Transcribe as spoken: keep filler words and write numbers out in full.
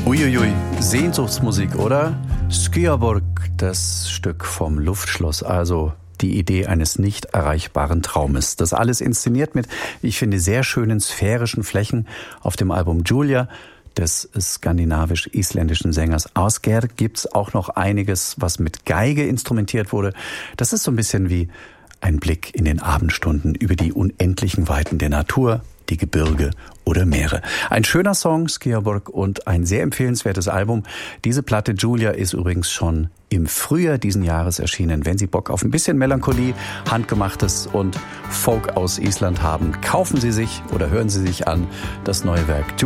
Uiuiui, Sehnsuchtsmusik, oder? Skyaborg, das Stück vom Luftschloss, also die Idee eines nicht erreichbaren Traumes. Das alles inszeniert mit, ich finde, sehr schönen sphärischen Flächen auf dem Album Julia des skandinavisch-isländischen Sängers Ásgeir gibt's auch noch einiges, was mit Geige instrumentiert wurde. Das ist so ein bisschen wie ein Blick in den Abendstunden über die unendlichen Weiten der Natur, die Gebirge oder Meere. Ein schöner Song, Skyaborg, und ein sehr empfehlenswertes Album. Diese Platte Julia ist übrigens schon im Frühjahr diesen Jahres erschienen. Wenn Sie Bock auf ein bisschen Melancholie, Handgemachtes und Folk aus Island haben, kaufen Sie sich oder hören Sie sich an das neue Werk